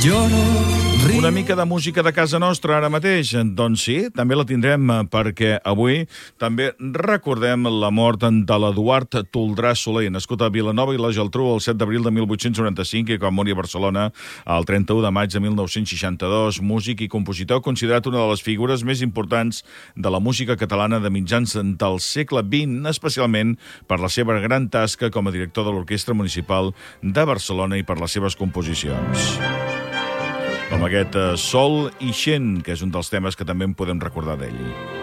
Una mica de música de casa nostra ara mateix? Doncs sí, també la tindrem perquè avui també recordem la mort de l'Eduard Toldrà Soler, nascut a Vilanova i la Geltrú el 7 d'abril de 1895 i que va morir a Barcelona el 31 de maig de 1962, músic i compositor considerat una de les figures més importants de la música catalana de mitjans del segle XX, especialment per la seva gran tasca com a director de l'Orquestra Municipal de Barcelona i per les seves composicions. Com aquest Sol ixent, que és un dels temes que també en podem recordar d'ell.